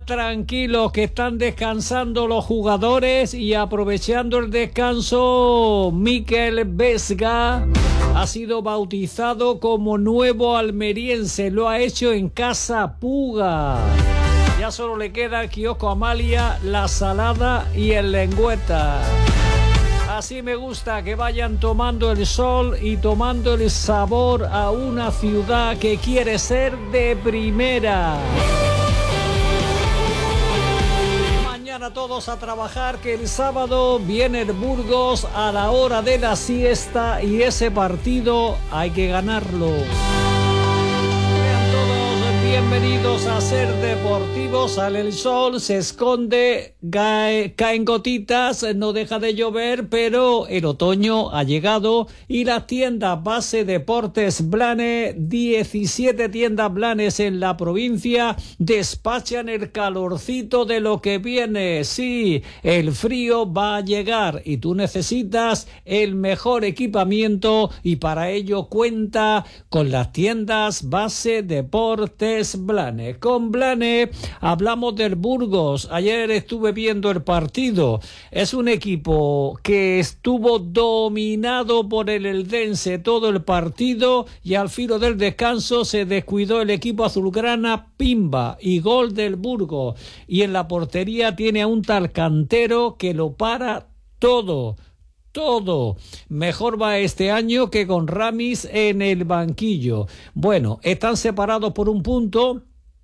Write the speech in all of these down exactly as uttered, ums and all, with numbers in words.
tranquilos, que están descansando los jugadores y aprovechando el descanso, Mikel Vesga ha sido bautizado como nuevo almeriense, lo ha hecho en Casa Puga. Ya solo le queda el kiosco Amalia, la Salada y el Lengüeta. Así me gusta, que vayan tomando el sol y tomando el sabor a una ciudad que quiere ser de primera. Mañana todos a trabajar, que el sábado viene el Burgos a la hora de la siesta y ese partido hay que ganarlo. Bienvenidos a Ser Deportivos. Sale el sol, se esconde, cae, caen gotitas, no deja de llover, pero el otoño ha llegado y las tiendas Base Deportes Blanes, diecisiete tiendas Blanes en la provincia, despachan el calorcito de lo que viene. Sí, el frío va a llegar y tú necesitas el mejor equipamiento y para ello cuenta con las tiendas Base Deportes Blanes. Con Blanes hablamos del Burgos. Ayer estuve viendo el partido. Es un equipo que estuvo dominado por el Eldense todo el partido y al filo del descanso se descuidó el equipo azulgrana, pimba, y gol del Burgos. Y en la portería tiene a un tal Cantero que lo para todo. Todo. Mejor va este año que con Ramis en el banquillo. Bueno, están separados por un punto.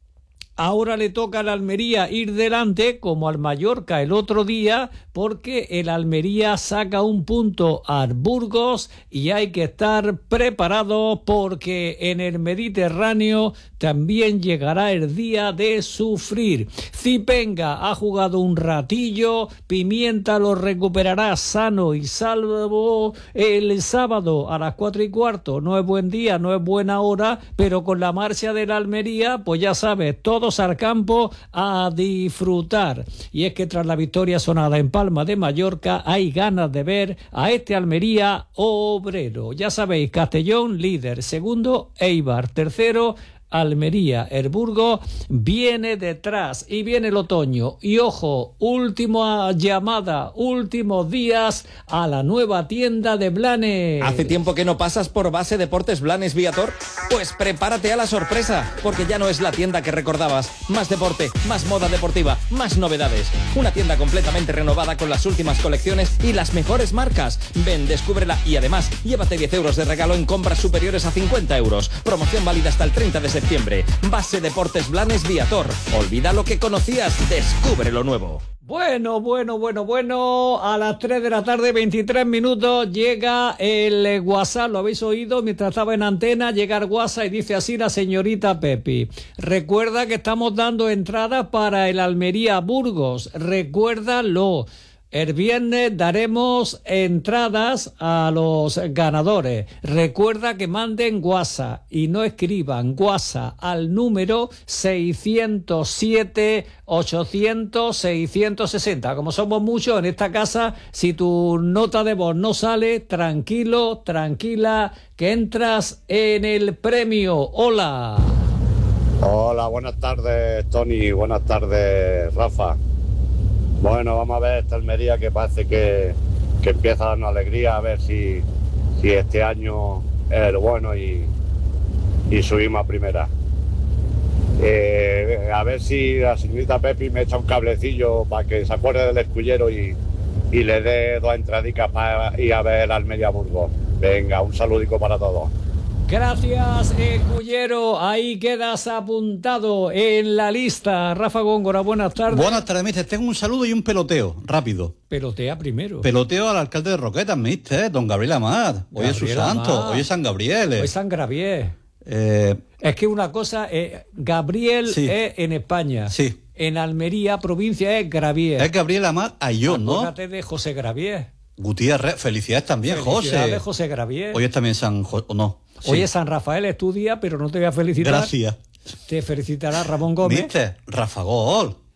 Ahora le toca al Almería ir delante, como al Mallorca el otro día, porque el Almería saca un punto al Burgos y hay que estar preparado porque en el Mediterráneo también llegará el día de sufrir. Zipenga ha jugado un ratillo, Pimienta lo recuperará sano y salvo el sábado a las cuatro y cuarto. No es buen día, no es buena hora, pero con la marcha del Almería, pues ya sabes, todo al campo a disfrutar. Y es que tras la victoria sonada en Palma de Mallorca hay ganas de ver a este Almería obrero. Ya sabéis, Castellón líder, segundo Eibar, tercero Almería. El Burgos viene detrás y viene el otoño. Y ojo, última llamada, últimos días a la nueva tienda de Blanes. ¿Hace tiempo que no pasas por Base Deportes Blanes Viator? Pues prepárate a la sorpresa, porque ya no es la tienda que recordabas. Más deporte, más moda deportiva, más novedades. Una tienda completamente renovada con las últimas colecciones y las mejores marcas. Ven, descúbrela y además llévate diez euros de regalo en compras superiores a cincuenta euros. Promoción válida hasta el treinta de septiembre. Base Deportes Blanes Viator. Olvida lo que conocías, descubre lo nuevo. Bueno, bueno, bueno, bueno, a las tres de la tarde, veintitrés minutos, llega el WhatsApp, lo habéis oído, mientras estaba en antena, llega el WhatsApp y dice así la señorita Pepi. Recuerda que estamos dando entradas para el Almería Burgos, recuérdalo. El viernes daremos entradas a los ganadores. Recuerda que manden WhatsApp y no escriban WhatsApp al número seiscientos siete, ochocientos, seiscientos sesenta. Como somos muchos en esta casa, si tu nota de voz no sale, tranquilo, tranquila, que entras en el premio. Hola. Hola, buenas tardes, Tony. Buenas tardes, Rafa. Bueno, vamos a ver esta Almería que parece que, que empieza a darnos alegría, a ver si, si este año es el bueno y, y subimos a primera. Eh, a ver si la señorita Pepi me echa un cablecillo para que se acuerde del escullero y, y le dé dos entradicas para ir a ver Almería Burgos. Venga, un saludico para todos. Gracias, Escullero. Ahí quedas apuntado en la lista. Rafa Góngora, buenas tardes. Buenas tardes, mister. Tengo un saludo y un peloteo, rápido. Pelotea primero. Peloteo al alcalde de Roquetas, mister, don Gabriel Amat. Hoy es su santo, hoy es San Gabriel. Hoy es San Gabriel. Eh... Es que una cosa, eh, Gabriel sí. es en España. Sí. En Almería, provincia, es Gravier. Es Gabriel Amat Ayón, ¿no? Acuérdate de José Gravier. Gutiérrez, felicidades también, felicidades José. Felicidades, José Gravier. Hoy es también San José, ¿o no? Sí. Hoy es San Rafael, estudia, pero no te voy a felicitar. Gracias. Te felicitará Ramón Gómez. ¿Viste? Rafa Gol.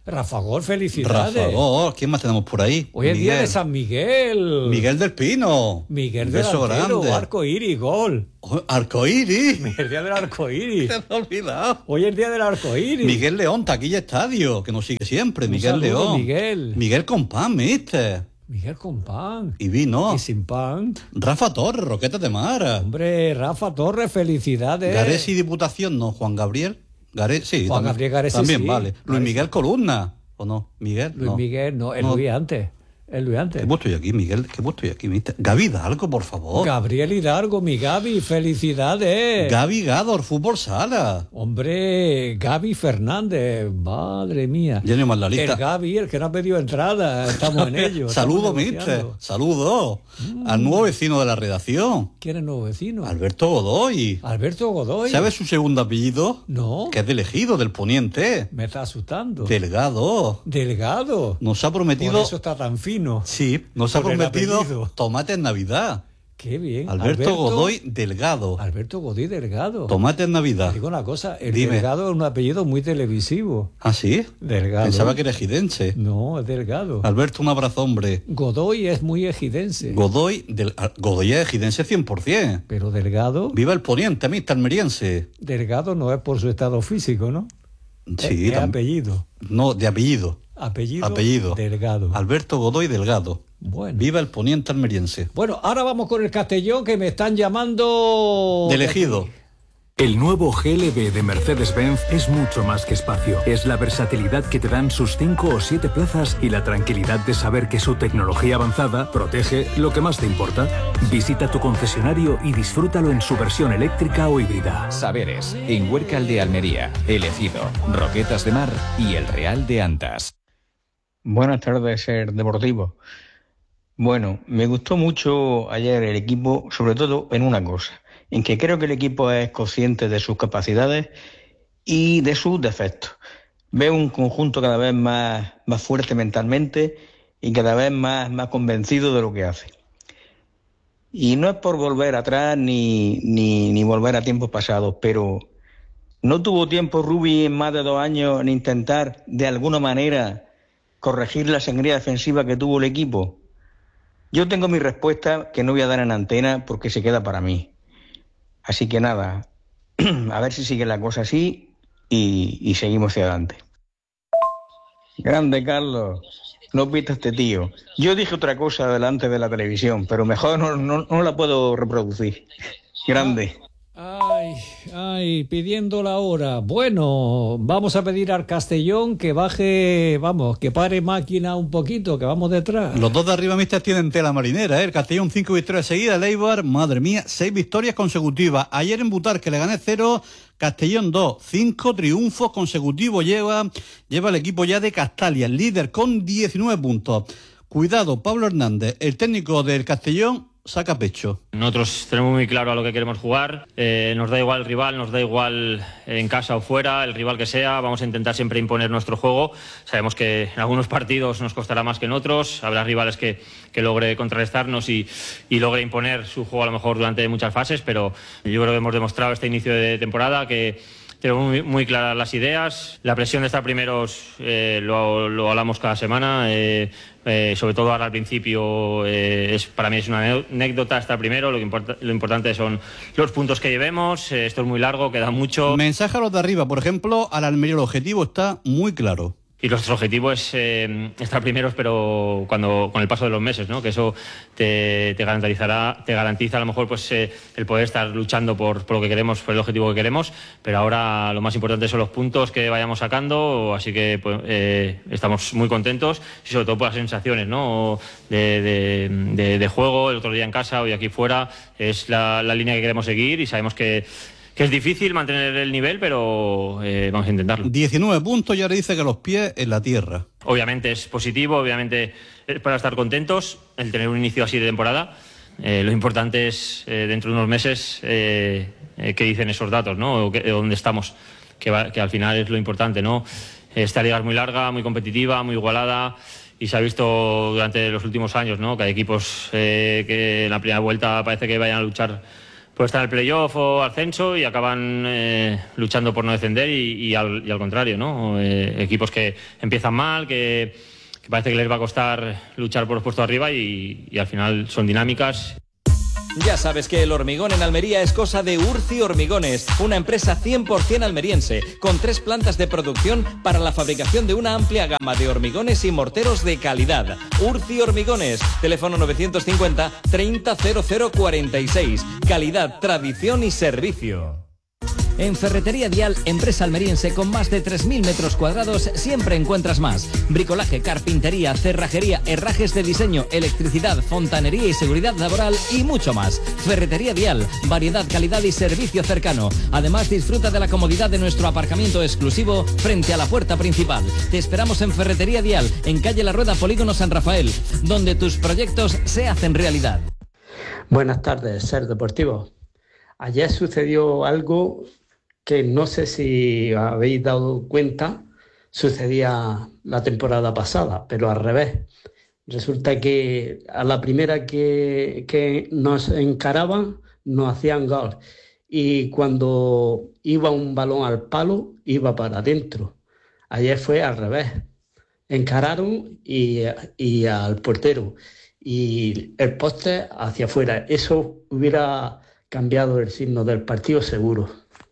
Rafa Gol, felicidades. Rafa Gol, ¿quién más tenemos por ahí? Hoy es Miguel. día de San Miguel. Miguel del Pino. Miguel Un del beso Arquero, grande. arcoíris, gol. Oh, arcoíris. El día del arcoíris. Se me ha olvidado. Hoy es el día del arcoíris. Miguel León, Taquilla Estadio, que nos sigue siempre. Un Miguel saludo, León. Miguel. Miguel con pan, mister. Miguel con pan. Y vino. Y sin pan. Rafa Torres, Roquetas de Mar. Hombre, Rafa Torres, felicidades. Garesi Diputación, no. Juan Gabriel. Gare, sí, Juan también, Gabriel Garesi, también sí. vale. Luis Garesi. Miguel Columna, ¿o no? Miguel, Luis no. Miguel, no, el No. Luis antes. El Luis antes. ¿Qué he puesto yo aquí, Miguel? ¿Qué he puesto yo aquí, mister? Gaby Hidalgo, por favor. Gabriel Hidalgo, mi Gaby, felicidades. Gaby Gador, Fútbol Sala. Hombre, Gaby Fernández, madre mía. Ya no hay más la lista. El Gaby, el que no ha pedido entrada, estamos en ello. Saludo, estamos mister. negociando. Saludo Mm. al nuevo vecino de la redacción, ¿Quién es nuevo vecino? Alberto Godoy. Alberto Godoy. ¿Sabes su segundo apellido? No, Que es de Elegido, del Poniente. me está asustando. Delgado. Delgado. Nos ha prometido... Por eso está tan fino. Sí, nos ha Por el prometido apellido. tomate en Navidad. Qué bien. Alberto, Godoy Delgado. Alberto Godoy Delgado. Tomate en Navidad. Digo una cosa, el Dime. Delgado es un apellido muy televisivo. ¿Ah, sí? Delgado. Pensaba que era ejidense. No, es Delgado. Alberto, un abrazo, hombre. Godoy es muy ejidense. Godoy, del, ah, Godoy es ejidense cien por ciento. Pero Delgado, Viva el Poniente, mister almeriense. Delgado no es por su estado físico, ¿no? Sí, es, es tam- apellido. No, de apellido. Apellido. Apellido. Delgado. Alberto Godoy Delgado. Bueno. Viva el Poniente almeriense. Bueno, ahora vamos con el Castellón, que me están llamando... De Elegido. El nuevo G L B de Mercedes-Benz es mucho más que espacio. Es la versatilidad que te dan sus cinco o siete plazas y la tranquilidad de saber que su tecnología avanzada protege lo que más te importa. Visita tu concesionario y disfrútalo en su versión eléctrica o híbrida. Saberes, en Huércal de Almería, Elegido, Roquetas de Mar y el Real de Antas. Buenas tardes, Ser Deportivo. Bueno, me gustó mucho ayer el equipo, sobre todo en una cosa, en que creo que el equipo es consciente de sus capacidades y de sus defectos. Veo un conjunto cada vez más, más fuerte mentalmente y cada vez más, más convencido de lo que hace. Y no es por volver atrás ni, ni, ni volver a tiempos pasados, pero ¿no tuvo tiempo Rubi en más de dos años en intentar de alguna manera corregir la sangría defensiva que tuvo el equipo? Yo tengo mi respuesta que no voy a dar en antena porque se queda para mí. Así que nada, a ver si sigue la cosa así y, y seguimos hacia adelante. Grande, Carlos. No pita este tío. Yo dije otra cosa delante de la televisión, pero mejor no, no, no la puedo reproducir. Grande. Ay, ay, pidiendo la hora. Bueno, vamos a pedir al Castellón que baje, vamos, que pare máquina un poquito, que vamos detrás. Los dos de arriba, mister, tienen tela marinera, ¿eh? El Castellón cinco victorias seguidas, el Eibar, madre mía, seis victorias consecutivas. Ayer en Butar, que le gané cero, Castellón dos, cinco triunfos consecutivos lleva, lleva el equipo ya de Castalia, líder con diecinueve puntos. Cuidado, Pablo Hernández, el técnico del Castellón, saca pecho. Nosotros tenemos muy claro a lo que queremos jugar, eh, nos da igual el rival, nos da igual en casa o fuera, el rival que sea, vamos a intentar siempre imponer nuestro juego. Sabemos que en algunos partidos nos costará más que en otros, habrá rivales que, que logre contrarrestarnos y, y logre imponer su juego a lo mejor durante muchas fases, pero yo creo que hemos demostrado este inicio de temporada que tenemos muy, muy claras las ideas. La presión de estar primeros eh, lo, lo hablamos cada semana, eh, eh, sobre todo ahora al principio eh, es, para mí es una anécdota estar primero, lo, que importa, lo importante son los puntos que llevemos, eh, esto es muy largo, queda mucho. Mensaje a los de arriba, por ejemplo, al Almería el objetivo está muy claro. Y nuestro objetivo es eh, estar primeros, pero cuando con el paso de los meses, ¿no? Que eso te, te garantizará, te garantiza a lo mejor pues eh, el poder estar luchando por, por lo que queremos, por el objetivo que queremos. Pero ahora lo más importante son los puntos que vayamos sacando, así que pues, eh, estamos muy contentos y sobre todo por las sensaciones, ¿no? De, de, de, de juego, el otro día en casa, hoy aquí fuera, es la, la línea que queremos seguir y sabemos que que es difícil mantener el nivel, pero eh, vamos a intentarlo. diecinueve puntos y ahora dice que los pies en la tierra. Obviamente es positivo, obviamente es para estar contentos el tener un inicio así de temporada. Eh, lo importante es, eh, dentro de unos meses, eh, eh, qué dicen esos datos, ¿no? O que, dónde estamos, que, va, que al final es lo importante, ¿no? Esta liga es muy larga, muy competitiva, muy igualada y se ha visto durante los últimos años, ¿no? Que hay equipos eh, que en la primera vuelta parece que vayan a luchar puede estar en el playoff o ascenso y acaban eh, luchando por no descender y, y, al, y al contrario, ¿no? Eh, equipos que empiezan mal, que, que parece que les va a costar luchar por los puestos arriba y, y al final son dinámicas. Ya sabes que el hormigón en Almería es cosa de Urci Hormigones, una empresa cien por ciento almeriense, con tres plantas de producción para la fabricación de una amplia gama de hormigones y morteros de calidad. Urci Hormigones, teléfono novecientos cincuenta treinta cero cero cuarenta y seis. Calidad, tradición y servicio. En Ferretería Dial, empresa almeriense con más de tres mil metros cuadrados, siempre encuentras más. Bricolaje, carpintería, cerrajería, herrajes de diseño, electricidad, fontanería y seguridad laboral y mucho más. Ferretería Dial, variedad, calidad y servicio cercano. Además, disfruta de la comodidad de nuestro aparcamiento exclusivo frente a la puerta principal. Te esperamos en Ferretería Dial, en calle La Rueda, Polígono San Rafael, donde tus proyectos se hacen realidad. Buenas tardes, Ser Deportivo. Ayer sucedió algo que no sé si habéis dado cuenta, sucedía la temporada pasada, pero al revés. Resulta que a la primera que, que nos encaraban, nos hacían gol. Y cuando iba un balón al palo, iba para adentro. Ayer fue al revés. Encararon y, y al portero. Y el poste hacia afuera. Eso hubiera cambiado el signo del partido seguro.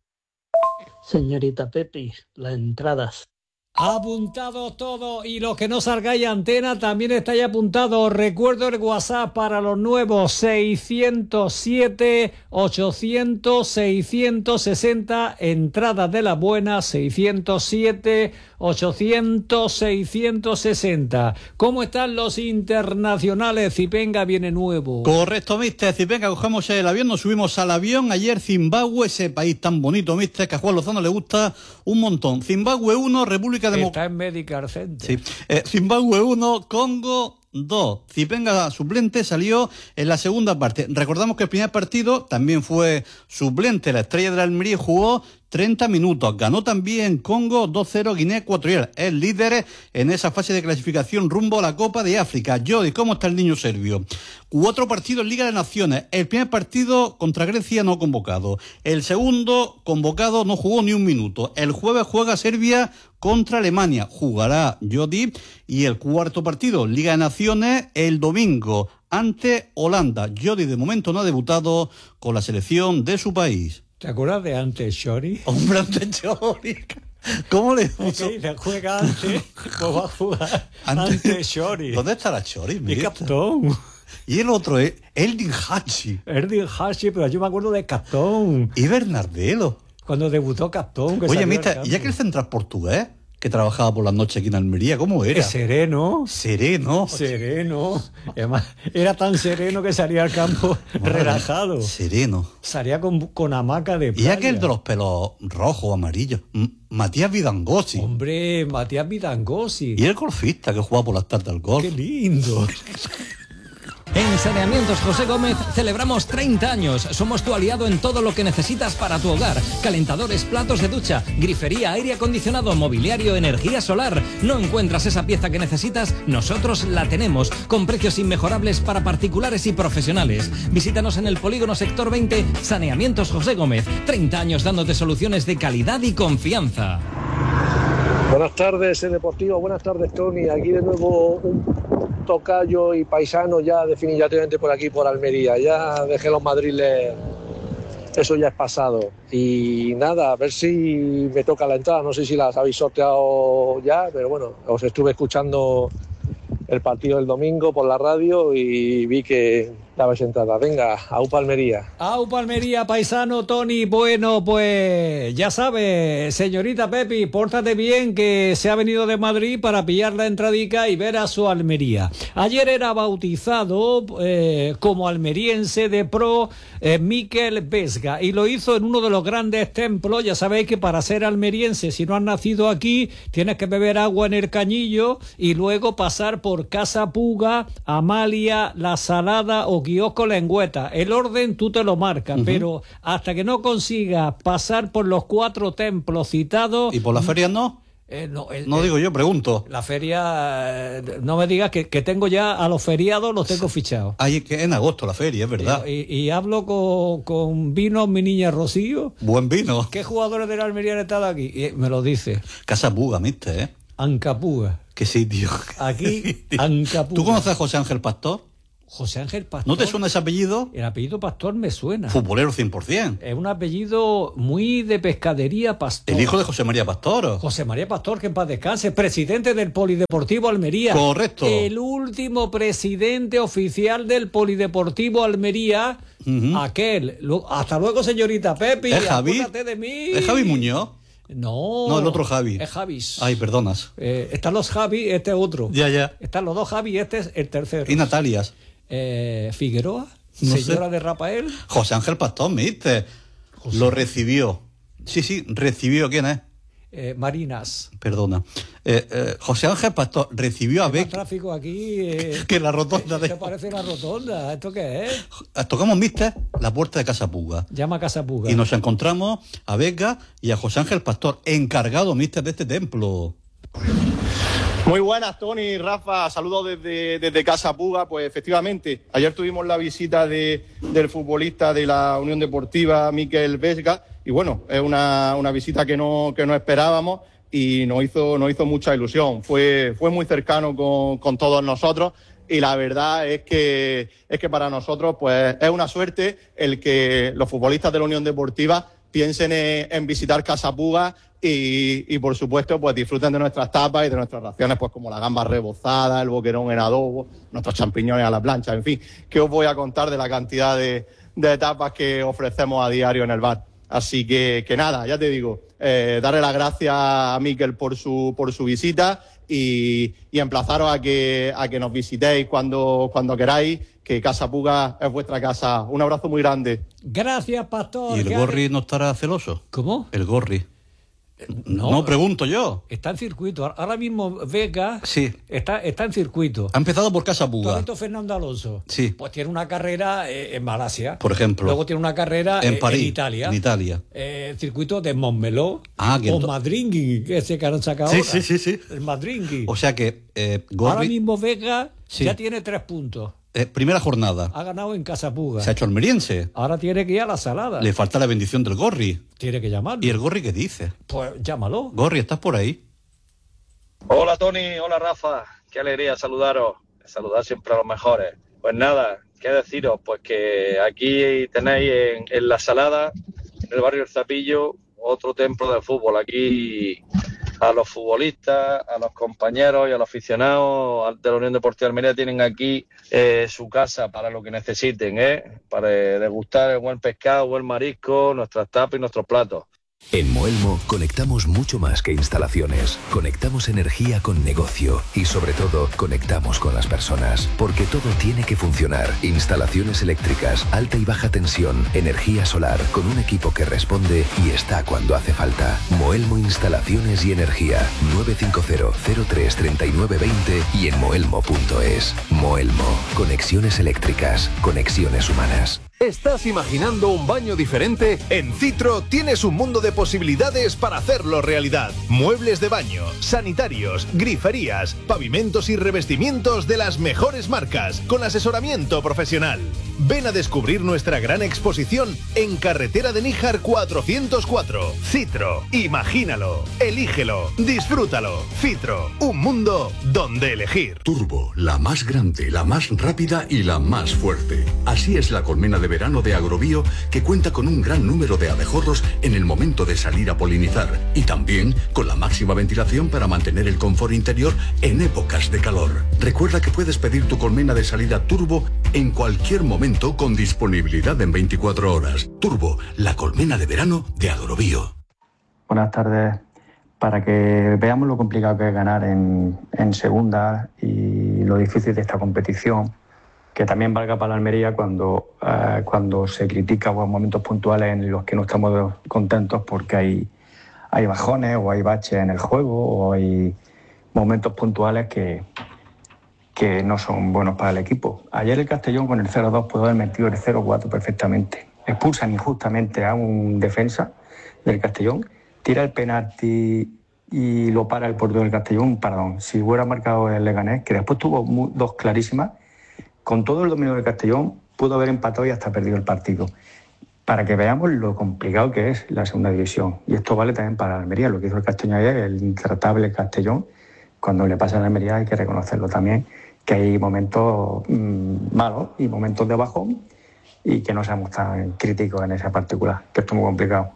Señorita Pepi, las entradas. Apuntado todo y los que no salgáis a antena también estáis apuntados. Recuerdo el WhatsApp para los nuevos seiscientos siete ochocientos seiscientos sesenta, entradas de las buenas seiscientos siete ochocientos seiscientos sesenta. ¿Cómo están los internacionales? Zipenga viene nuevo. Correcto, mister. Zipenga, cogemos el avión, nos subimos al avión. Ayer Zimbabue, ese país tan bonito, mister, que a Juan Lozano le gusta un montón. Zimbabue uno, República Democrática. Está en Medical Center. Sí. Eh, Zimbabue uno, Congo dos. Zipenga suplente salió en la segunda parte. Recordamos que el primer partido también fue suplente. La Estrella de la Almería jugó treinta minutos. Ganó también Congo dos cero Guinea Ecuatorial. Es líder en esa fase de clasificación rumbo a la Copa de África. Jody, ¿cómo está el niño serbio? Cuatro partidos en Liga de Naciones. El primer partido contra Grecia no convocado. El segundo convocado no jugó ni un minuto. El jueves juega Serbia contra Alemania. Jugará Jody. Y el cuarto partido, Liga de Naciones, el domingo ante Holanda. Jody de momento no ha debutado con la selección de su país. ¿Te acuerdas de antes Shori? Hombre, antes Shori. ¿Cómo le puso? Sí, se juega antes, pues va a jugar antes, antes Shori. ¿Dónde estará Shori? Y Captón. Y el otro es Eldin Hachi. Eldin Hachi, pero yo me acuerdo de Captón. Y Bernardelo. Cuando debutó Captón. Oye, mister, ¿y ya que el central portugués, que trabajaba por las noches aquí en Almería, cómo era? Es sereno. Sereno. Sereno. Además, era tan sereno que salía al campo relajado. Sereno. Salía con, con hamaca de playa. Y aquel de los pelos rojos o amarillos, M- Matías Vidangosi. Hombre, Matías Vidangosi. Y el golfista que jugaba por las tardes al golf. Qué lindo. En Saneamientos José Gómez celebramos treinta años. Somos tu aliado en todo lo que necesitas para tu hogar. Calentadores, platos de ducha, grifería, aire acondicionado, mobiliario, energía solar. ¿No encuentras esa pieza que necesitas? Nosotros la tenemos, con precios inmejorables para particulares y profesionales. Visítanos en el Polígono Sector veinte, Saneamientos José Gómez. treinta años dándote soluciones de calidad y confianza. Buenas tardes, eh, Deportivo. Buenas tardes, Tony. Aquí de nuevo un tocayo y paisano ya definitivamente por aquí, por Almería. Ya dejé los madriles, eso ya es pasado. Y nada, a ver si me toca la entrada. No sé si las habéis sorteado ya, pero bueno, os estuve escuchando el partido del domingo por la radio y vi que dabais entrada. Venga, aupa Almería. Aupa Almería, paisano Tony. Bueno, pues ya sabes, señorita Pepi, pórtate bien, que se ha venido de Madrid para pillar la entradica y ver a su Almería. Ayer era bautizado eh, como almeriense de pro eh, Miquel Vesga, y lo hizo en uno de los grandes templos. Ya sabéis que para ser almeriense, si no has nacido aquí, tienes que beber agua en el Cañillo y luego pasar por Casa Puga, Amalia, La Salada o Quiosco Lengüeta. El orden tú te lo marcas, uh-huh. pero hasta que no consigas pasar por los cuatro templos citados... ¿Y por las ferias no? Eh, no, eh, no eh, digo yo, pregunto. La feria, eh, no me digas que, que tengo ya a los feriados, los tengo fichados. Ay, es que en agosto la feria, es verdad. Y, y, y hablo con, con Vinos, mi niña Rocío. Buen vino. ¿Qué jugadores de la Almería han estado aquí? Y me lo dice. Casa Puga, mister, ¿eh? Ancapuga. Qué sitio. Aquí, Ancapuga. ¿Tú conoces a José Ángel Pastor? José Ángel Pastor. ¿No te suena ese apellido? El apellido Pastor me suena. Futbolero cien por ciento. Es un apellido muy de pescadería, Pastor. El hijo de José María Pastor. José María Pastor, que en paz descanse, presidente del Polideportivo Almería. Correcto. El último presidente oficial del Polideportivo Almería. Uh-huh. Aquel. Hasta luego, señorita Pepi. ¿Es Javi? Acuérdate de mí. ¿Es Javi Muñoz? No. No, el otro Javi. Es Javis. Ay, perdonas. Eh, están los Javi, este es otro. Ya, ya. Están los dos Javi, este es el tercero. ¿Y Natalias? Eh, Figueroa, no señora sé. de Rafael. José Ángel Pastor, mister. José. Lo recibió. Sí, sí, recibió. ¿Quién es? Eh, Marinas. Perdona. Eh, eh, José Ángel Pastor recibió a Beck. tráfico aquí. Eh, que la rotonda de. ¿Te parece una rotonda? ¿Esto qué es? Tocamos, mister, la puerta de Casa Puga. Llama a Casa Puga. Y nos encontramos a Vega y a José Ángel Pastor, encargado, mister, de este templo. Muy buenas, Tony, Rafa, saludos desde, desde Casa Puga. Pues efectivamente, ayer tuvimos la visita de, del futbolista de la Unión Deportiva, Miquel Vesga, y bueno, es una, una visita que no, que no esperábamos y nos hizo, nos hizo mucha ilusión. Fue, fue muy cercano con, con todos nosotros y la verdad es que, es que para nosotros pues, es una suerte el que los futbolistas de la Unión Deportiva piensen en, en visitar Casa Puga y, y por supuesto pues disfruten de nuestras tapas y de nuestras raciones, pues como la gamba rebozada, el boquerón en adobo, nuestros champiñones a la plancha, en fin, ¿qué os voy a contar de la cantidad de, de tapas que ofrecemos a diario en el bar? Así que, que nada, ya te digo, eh, darle las gracias a Miquel por su, por su visita y, y emplazaros a que, a que nos visitéis cuando, cuando queráis, que Casa Puga es vuestra casa. Un abrazo muy grande. Gracias, Pastor. ¿Y el Gorri no estará celoso? ¿Cómo? El Gorri. No, no, pregunto yo. Está en circuito. Ahora mismo Vega sí. está, está en circuito. Ha empezado por Casa Puga. ¿Tú has visto Fernando Alonso? Sí. Pues tiene una carrera eh, en Malasia. Por ejemplo. Luego tiene una carrera en eh, París, en Italia. En Italia. Eh, el circuito de Montmeló. Ah, que o ento... Madringui, ese que han sacado sí, ahora. Sí, sí, sí. El Madringui. O sea que eh, Gorri... Ahora mismo Vega sí. ya tiene tres puntos. Eh, primera jornada. Ha ganado en Casa Puga. Se ha hecho almeriense. Ahora tiene que ir a la Salada. Le falta la bendición del Gorri. Tiene que llamarlo. ¿Y el Gorri qué dice? Pues llámalo. Gorri, ¿estás por ahí? Hola Tony, hola Rafa. Qué alegría saludaros. Saludar siempre a los mejores. Pues nada, qué deciros, pues que aquí tenéis en, en La Salada, en el barrio El Zapillo, otro templo del fútbol. Aquí a los futbolistas, a los compañeros y a los aficionados de la Unión Deportiva Almería tienen aquí eh, su casa para lo que necesiten, ¿eh? Para degustar el buen pescado, buen marisco, nuestras tapas y nuestros platos. En Moelmo conectamos mucho más que instalaciones. Conectamos energía con negocio y sobre todo conectamos con las personas. Porque todo tiene que funcionar. Instalaciones eléctricas, alta y baja tensión, energía solar, con un equipo que responde y está cuando hace falta. Moelmo Instalaciones y Energía. nueve cinco cero, cero tres, tres nueve dos cero y en moelmo punto es. Moelmo. Conexiones eléctricas. Conexiones humanas. ¿Estás imaginando un baño diferente? En Citro tienes un mundo de posibilidades para hacerlo realidad. Muebles de baño, sanitarios, griferías, pavimentos y revestimientos de las mejores marcas, con asesoramiento profesional. Ven a descubrir nuestra gran exposición en Carretera de Níjar cuatrocientos cuatro. Citro, imagínalo, elígelo, disfrútalo. Citro, un mundo donde elegir. Turbo, la más grande, la más rápida y la más fuerte. Así es la colmena de verano de Agrobio, que cuenta con un gran número de abejorros en el momento de salir a polinizar y también con la máxima ventilación para mantener el confort interior en épocas de calor. Recuerda que puedes pedir tu colmena de salida Turbo en cualquier momento con disponibilidad en veinticuatro horas. Turbo, la colmena de verano de Agrobio. Buenas tardes. Para que veamos lo complicado que es ganar en, en segunda y lo difícil de esta competición, que también valga para la Almería cuando, uh, cuando se critica o en momentos puntuales en los que no estamos contentos porque hay, hay bajones o hay baches en el juego o hay momentos puntuales que, que no son buenos para el equipo. Ayer el Castellón con el cero dos pudo haber metido el cero cuatro perfectamente. Expulsan injustamente a un defensa del Castellón, tira el penalti y lo para el portero del Castellón, perdón, si hubiera marcado el Leganés, que después tuvo muy, dos clarísimas, con todo el dominio del Castellón pudo haber empatado y hasta perdido el partido. Para que veamos lo complicado que es la segunda división. Y esto vale también para Almería, lo que hizo el Castellón ayer, el intratable Castellón. Cuando le pasa a Almería hay que reconocerlo también, que hay momentos mmm, malos y momentos de bajón y que no seamos tan críticos en esa particular, que esto es muy complicado.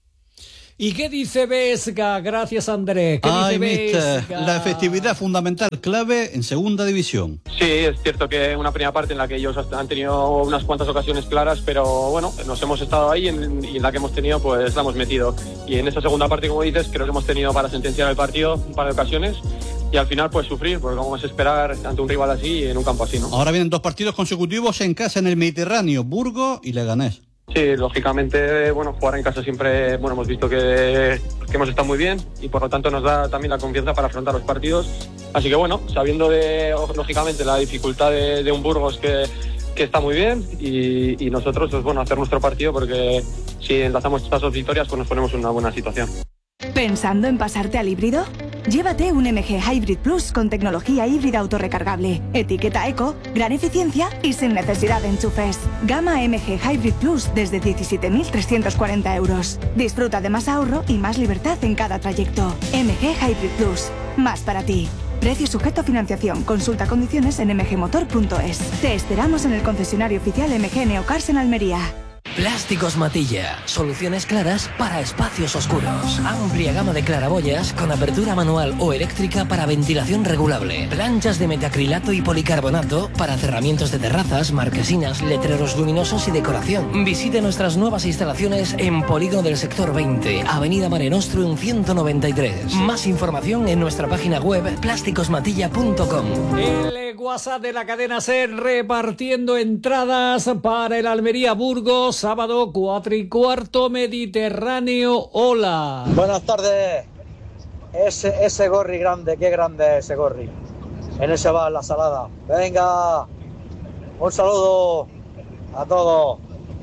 ¿Y qué dice Vesga? Gracias, Andrés. ¿Qué Ay, dice mister, Vesga? la efectividad fundamental, clave en segunda división. Sí, es cierto que una primera parte en la que ellos han tenido unas cuantas ocasiones claras, pero bueno, nos hemos estado ahí en, y en la que hemos tenido, pues la hemos metido. Y en esa segunda parte, como dices, creo que hemos tenido para sentenciar el partido un par de ocasiones y al final pues sufrir, porque como es esperar ante un rival así en un campo así, ¿no? Ahora vienen dos partidos consecutivos en casa en el Mediterráneo, Burgos y Leganés. Sí, lógicamente, bueno, jugar en casa siempre, bueno, hemos visto que, que hemos estado muy bien y por lo tanto nos da también la confianza para afrontar los partidos. Así que bueno, sabiendo de, lógicamente, la dificultad de, de un Burgos que, que está muy bien y, y nosotros, pues bueno, hacer nuestro partido porque si enlazamos estas dos victorias, pues nos ponemos en una buena situación. ¿Pensando en pasarte al híbrido? Llévate un M G Hybrid Plus con tecnología híbrida autorrecargable, etiqueta eco, gran eficiencia y sin necesidad de enchufes. Gama M G Hybrid Plus desde diecisiete mil trescientos cuarenta euros. Disfruta de más ahorro y más libertad en cada trayecto. M G Hybrid Plus, más para ti. Precio sujeto a financiación. Consulta condiciones en m g motor punto es. Te esperamos en el concesionario oficial M G Neocars en Almería. Plásticos Matilla. Soluciones claras para espacios oscuros. Amplia gama de claraboyas con apertura manual o eléctrica para ventilación regulable. Planchas de metacrilato y policarbonato para cerramientos de terrazas, marquesinas, letreros luminosos y decoración. Visite nuestras nuevas instalaciones en Polígono del Sector veinte, Avenida Mare Nostrum ciento noventa y tres. Más información en nuestra página web plásticos matilla punto com. El WhatsApp de la cadena SER repartiendo entradas para el Almería Burgos, sábado cuatro y cuarto, Mediterráneo. Hola. Buenas tardes. Ese, ese gorri grande, qué grande es ese gorri. En ese va la salada. Venga, un saludo a todos.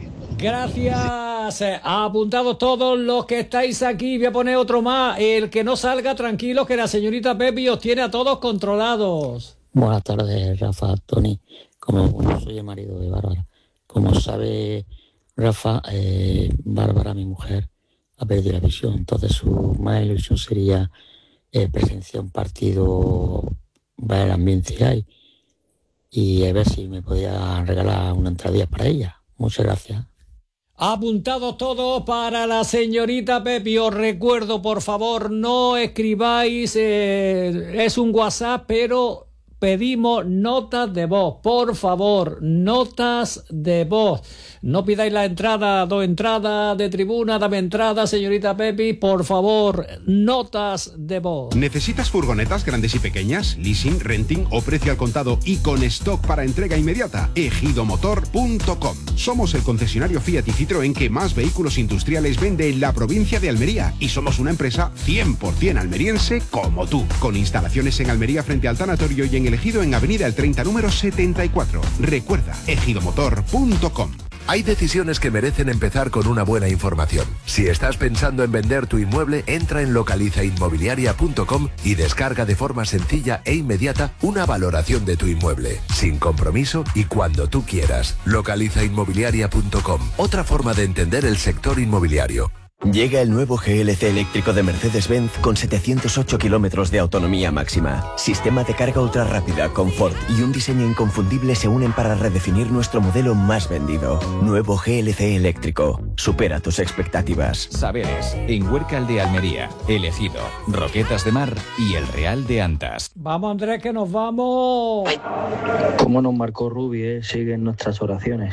Gracias. Apuntados todos los que estáis aquí. Voy a poner otro más. El que no salga, tranquilos, que la señorita Pepi os tiene a todos controlados. Buenas tardes, Rafa, Tony. Como bueno, soy el marido de Bárbara. Como sabe Rafa, eh, Bárbara, mi mujer, ha perdido la visión. Entonces su más ilusión sería eh, presenciar un partido, ver el ambiente que hay y a ver si me podía regalar una entradilla para ella. Muchas gracias. Apuntados todos para la señorita Pepi. Os recuerdo, por favor, no escribáis, eh, es un WhatsApp, pero pedimos notas de voz, por favor, notas de voz. No pidáis la entrada, dos entradas de tribuna, dame entrada, señorita Pepi, por favor, notas de voz. ¿Necesitas furgonetas grandes y pequeñas, leasing, renting o precio al contado y con stock para entrega inmediata? ejido motor punto com. Somos el concesionario Fiat y Citroën que más vehículos industriales vende en la provincia de Almería y somos una empresa cien por ciento almeriense como tú, con instalaciones en Almería frente al tanatorio y en el Ejido en Avenida El treinta, número setenta y cuatro. Recuerda, ejido motor punto com. Hay decisiones que merecen empezar con una buena información. Si estás pensando en vender tu inmueble, entra en localiza inmobiliaria punto com y descarga de forma sencilla e inmediata una valoración de tu inmueble, sin compromiso y cuando tú quieras. localiza inmobiliaria punto com, otra forma de entender el sector inmobiliario. Llega el nuevo G L C eléctrico de Mercedes-Benz con setecientos ocho kilómetros de autonomía máxima. Sistema de carga ultra rápida, confort y un diseño inconfundible se unen para redefinir nuestro modelo más vendido. Nuevo G L C eléctrico. Supera tus expectativas. Saberes, en Huércal de Almería, El Ejido, Roquetas de Mar y El Real de Antas. Vamos, Andrés, que nos vamos. Como nos marcó Rubi, eh, siguen nuestras oraciones.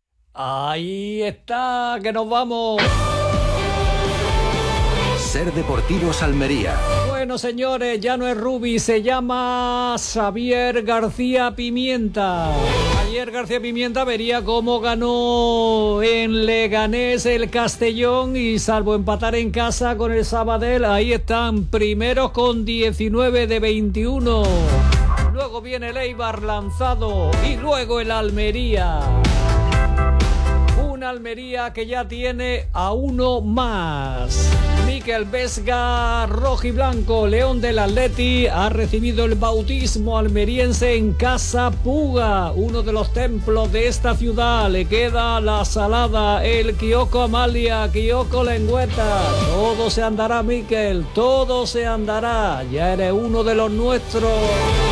Ahí está, que nos vamos. SER Deportivos Almería. Bueno, señores, ya no es Rubi, se llama Xavier García Pimienta. Ayer García Pimienta vería cómo ganó en Leganés el Castellón y salvo empatar en casa con el Sabadell, ahí están primeros con diecinueve de veintiuno. Luego viene el Eibar lanzado y luego el Almería. Una Almería, que ya tiene a uno más. Miquel Vesga, rojiblanco, León del Atleti, ha recibido el bautismo almeriense en Casa Puga, uno de los templos de esta ciudad. Le queda la Salada, el Quioco Amalia, Quioco Lengüeta. Todo se andará, Miquel, todo se andará. Ya eres uno de los nuestros.